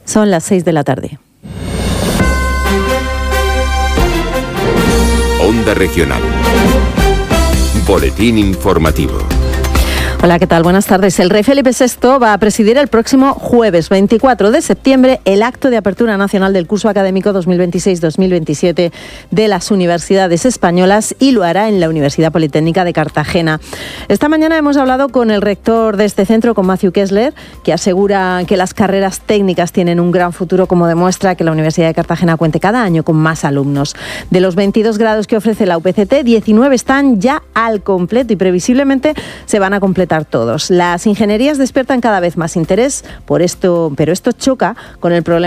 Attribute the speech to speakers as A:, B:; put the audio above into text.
A: Son las 6 de la tarde.
B: Onda Regional. Boletín informativo.
A: Hola, ¿qué tal? Buenas tardes. El rey Felipe VI va a presidir el próximo jueves 24 de septiembre el acto de apertura nacional del curso académico 2026-2027 de las universidades españolas y lo hará en la Universidad Politécnica de Cartagena. Esta mañana hemos hablado con el rector de este centro, con Matthew Kessler, que asegura que las carreras técnicas tienen un gran futuro, como demuestra que la Universidad de Cartagena cuente cada año con más alumnos. De los 22 grados que ofrece la UPCT, 19 están ya al completo y previsiblemente se van a completar todos. Las ingenierías despiertan cada vez más interés por esto, pero esto choca con el problema